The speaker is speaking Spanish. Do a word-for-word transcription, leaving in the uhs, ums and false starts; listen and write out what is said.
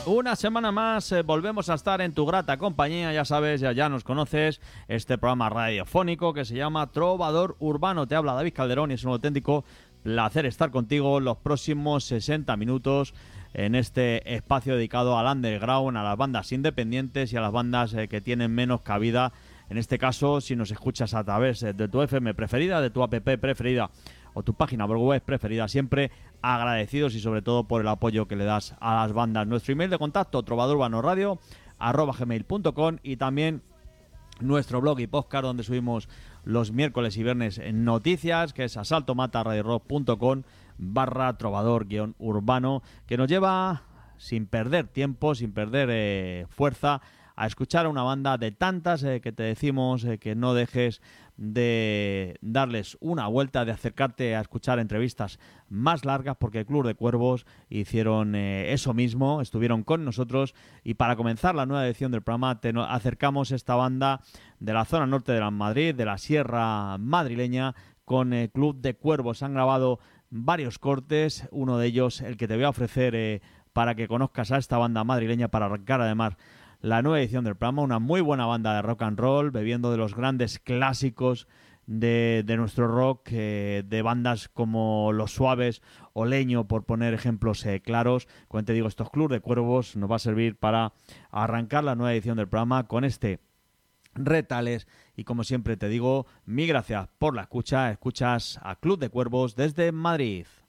Una semana más eh, volvemos a estar en tu grata compañía, ya sabes, ya, ya nos conoces, este programa radiofónico que se llama Trovador Urbano. Te habla David Calderón y es un auténtico placer estar contigo los próximos sesenta minutos en este espacio dedicado al underground, a las bandas independientes y a las bandas eh, que tienen menos cabida. En este caso, si nos escuchas a través de tu F M preferida, de tu app preferida o tu página web preferida, siempre agradecidos y sobre todo por el apoyo que le das a las bandas. Nuestro email de contacto, trovadorurbanorradio arroba gmail punto com, y también nuestro blog y podcast donde subimos los miércoles y viernes en noticias, que es asaltomataradiorock.com barra trovador guión urbano, que nos lleva sin perder tiempo, sin perder eh, fuerza, a escuchar a una banda de tantas eh, que te decimos eh, que no dejes de darles una vuelta, de acercarte a escuchar entrevistas más largas, porque el Club de Cuervos hicieron eh, eso mismo, estuvieron con nosotros. Y para comenzar la nueva edición del programa te no- acercamos esta banda de la zona norte de la Madrid, de la Sierra madrileña, con el Club de Cuervos. Han grabado varios cortes, uno de ellos el que te voy a ofrecer eh, para que conozcas a esta banda madrileña, para arrancar además la nueva edición del programa. Una muy buena banda de rock and roll, bebiendo de los grandes clásicos de, de nuestro rock, eh, de bandas como Los Suaves o Leño, por poner ejemplos eh, claros. Como te digo, estos Club de Cuervos nos va a servir para arrancar la nueva edición del programa con este Retales. Y como siempre te digo, mil gracias por la escucha. Escuchas a Club de Cuervos desde Madrid.